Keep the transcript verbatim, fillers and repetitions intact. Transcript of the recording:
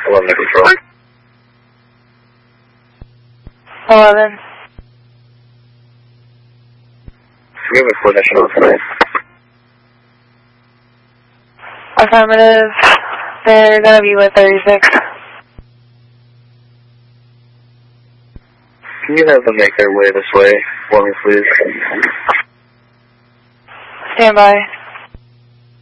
eleven control. eleven. We have a coordination on tonight. Affirmative. They're gonna be with thirty-six. Can you have them make their way this way for me, please? Stand by.